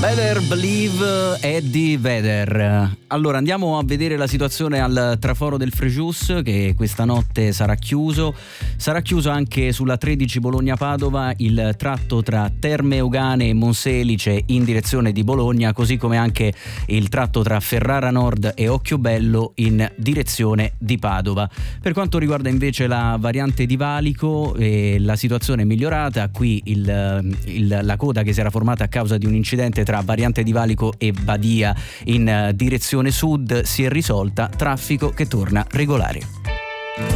Better Believe, Eddie Vedder. Allora andiamo a vedere la situazione al traforo del Frejus, che questa notte sarà chiuso anche sulla 13 Bologna-Padova il tratto tra Terme Eugane e Monselice in direzione di Bologna, così come anche il tratto tra Ferrara Nord e Occhiobello in direzione di Padova. Per quanto riguarda invece la variante di Valico, la situazione è migliorata. Qui la coda che si era formata a causa di un incidente tra variante di Valico e Badia in direzione sud si è risolta, traffico che torna regolare.